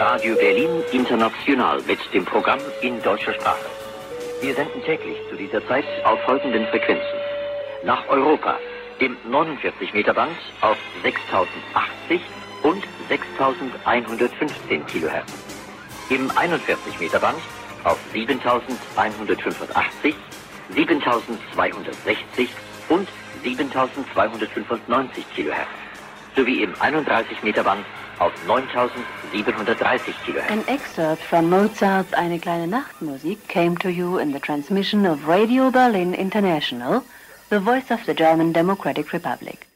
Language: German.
Radio Berlin International mit dem Programm in deutscher Sprache. Wir senden täglich zu dieser Zeit auf folgenden Frequenzen. Nach Europa im 49 Meter Band auf 6080 und 6115 Kilohertz. Im 41 Meter Band auf 7185, 7260 und 7295 Kilohertz. Sowie im 31 Meter Band auf 9730 Kilohertz. An excerpt from Mozart's Eine kleine Nachtmusik came to you in the transmission of Radio Berlin International, the voice of the German Democratic Republic.